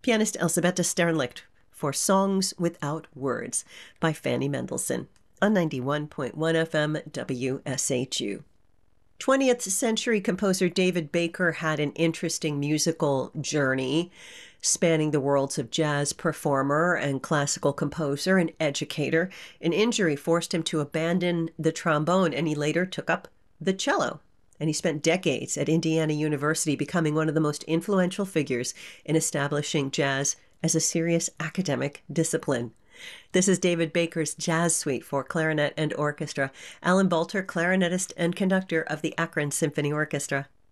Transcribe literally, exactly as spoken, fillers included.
Pianist Elisabetta Sternlicht for Songs Without Words by Fanny Mendelssohn on ninety-one point one F M W S H U. twentieth century composer David Baker had an interesting musical journey, spanning the worlds of jazz performer and classical composer and educator. An injury forced him to abandon the trombone, and he later took up the cello. And he spent decades at Indiana University, becoming one of the most influential figures in establishing jazz as a serious academic discipline. This is David Baker's Jazz Suite for clarinet and orchestra. Alan Balter, clarinetist and conductor of the Akron Symphony Orchestra.